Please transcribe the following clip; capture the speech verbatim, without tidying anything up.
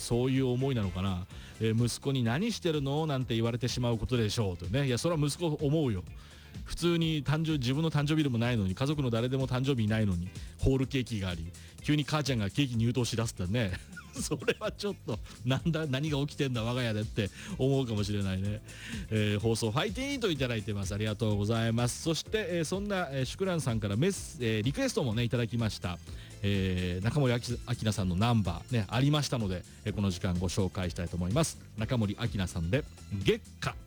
そういう思いなのかな、えー、息子に何してるのなんて言われてしまうことでしょうとね。いやそれは息子思うよ。普通に誕生自分の誕生日でもないのに、家族の誰でも誕生日いないのにホールケーキがあり、急に母ちゃんがケーキ入刀しだすってねそれはちょっとなんだ何が起きてんだ我が家でって思うかもしれないね。えー、放送ファイティーといただいてます。ありがとうございます。そして、えー、そんな、えー、シュクランさんからメス、えー、リクエストもねいただきました。えー、中森明菜さんのナンバーねありましたので、えー、この時間ご紹介したいと思います。中森明菜さんで月下。